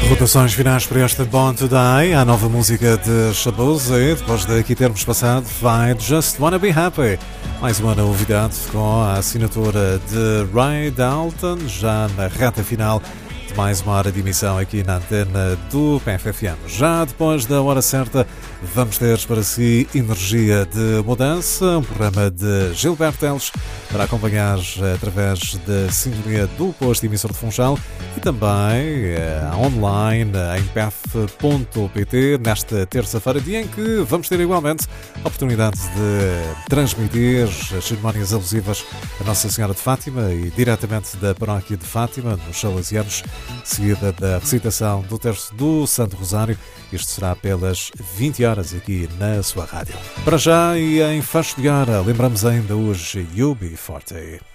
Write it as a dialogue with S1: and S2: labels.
S1: Rotações finais para este Born Today, a nova música de Shabuzi, depois de aqui termos passado, vai Just Wanna Be Happy. Mais uma novidade com a assinatura de Ray Dalton, já na reta final de mais uma hora de emissão aqui na antena do PFFM. Já depois da hora certa, vamos ter para si Energia de Mudança, um programa de Gilberto Teles, para acompanhar através da sintonia do posto emissor de Funchal e também online em pf.pt nesta terça-feira, dia em que vamos ter igualmente a oportunidade de transmitir as cerimónias alusivas a Nossa Senhora de Fátima e diretamente da paróquia de Fátima, nos Salesianos, seguida da recitação do terço do Santo Rosário. Isto será pelas 20 horas aqui na sua rádio. Para já e em fecho de hora, lembramos ainda hoje UB40.